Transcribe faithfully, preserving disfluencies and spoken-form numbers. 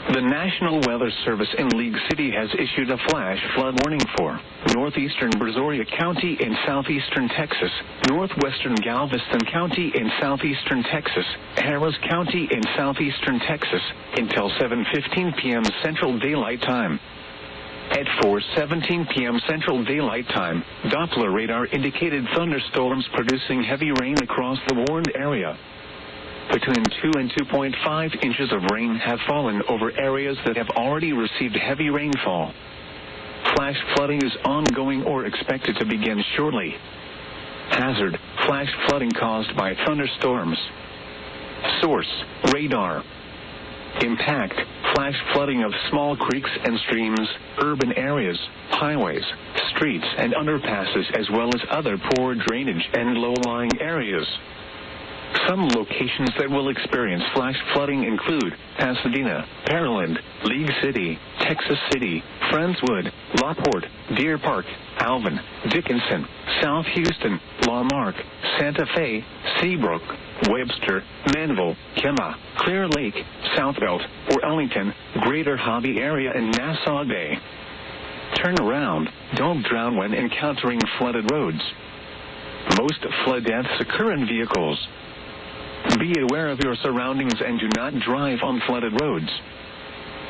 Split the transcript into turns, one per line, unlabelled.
The National Weather Service in League City has issued a flash flood warning for northeastern Brazoria County in southeastern Texas, northwestern Galveston County in southeastern Texas, Harris County in southeastern Texas, until seven fifteen p.m. Central Daylight Time. At four seventeen p.m. Central Daylight Time, Doppler radar indicated thunderstorms producing heavy rain across the warned area. Between two and two point five inches of rain have fallen over areas that have already received heavy rainfall. Flash flooding is ongoing or expected to begin shortly. Hazard: flash flooding caused by thunderstorms. Source: radar. Impact: flash flooding of small creeks and streams, urban areas, highways, streets, and underpasses, as well as other poor drainage and low-lying areas. Some locations that will experience flash flooding include Pasadena, Pearland, League City, Texas City, Friendswood, Lockport, Deer Park, Alvin, Dickinson, South Houston, La Marque, Santa Fe, Seabrook, Webster, Manville, Kemah, Clear Lake, Southbelt, or Ellington, Greater Hobby Area, and Nassau Bay. Turn around. Don't drown when encountering flooded roads. Most flood deaths occur in vehicles. Be aware of your surroundings and do not drive on flooded roads.